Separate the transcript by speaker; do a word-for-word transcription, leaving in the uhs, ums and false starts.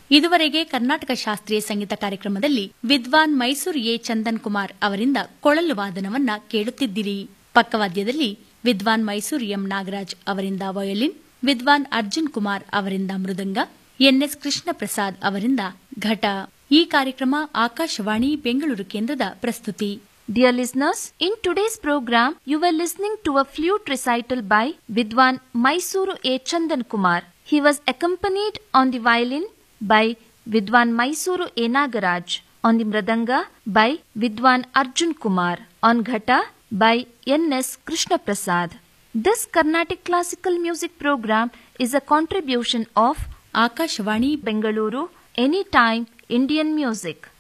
Speaker 1: ಇದುವರೆಗೆ ಕರ್ನಾಟಕ ಶಾಸ್ತ್ರೀಯ ಸಂಗೀತ ಕಾರ್ಯಕ್ರಮದಲ್ಲಿ ವಿದ್ವಾನ್ ಮೈಸೂರು ಎ ಚಂದನ್ ಕುಮಾರ್ ಅವರಿಂದ ಕೊಳಲು ವಾದನವನ್ನ ಕೇಳುತ್ತಿದ್ದಿರಿ. ಪಕ್ಕವಾದ್ಯದಲ್ಲಿ ವಿದ್ವಾನ್ ಮೈಸೂರು ಎಂ ನಾಗರಾಜ್ ಅವರಿಂದ ವಯೋಲಿನ್, ವಿದ್ವಾನ್ ಅರ್ಜುನ್ ಕುಮಾರ್ ಅವರಿಂದ ಮೃದಂಗ, ಎನ್ಎಸ್ ಕೃಷ್ಣ ಪ್ರಸಾದ್ ಅವರಿಂದ ಘಟ. ಈ ಕಾರ್ಯಕ್ರಮ ಆಕಾಶವಾಣಿ ಬೆಂಗಳೂರು ಕೇಂದ್ರದ ಪ್ರಸ್ತುತಿ.
Speaker 2: Dear listeners, in today's program, you were listening to a flute recital by Vidwan Mysuru A. Chandan Kumar. He was accompanied on the violin by Vidwan Mysuru A. Nagaraj, on the mridanga by Vidwan Arjun Kumar, on ghata by N S Krishna Prasad. This Carnatic classical music program is a contribution of
Speaker 1: Akashvani
Speaker 2: Bengaluru, Anytime Indian Music.